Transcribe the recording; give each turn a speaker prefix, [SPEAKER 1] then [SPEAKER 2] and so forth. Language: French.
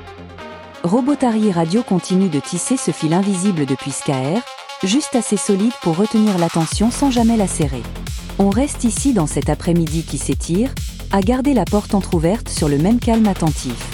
[SPEAKER 1] Robotari Radio continue de tisser ce fil invisible depuis Skaer, juste assez solide pour retenir l'attention sans jamais la serrer. On reste ici dans cet après-midi qui s'étire, à garder la porte entr'ouverte sur le même calme attentif.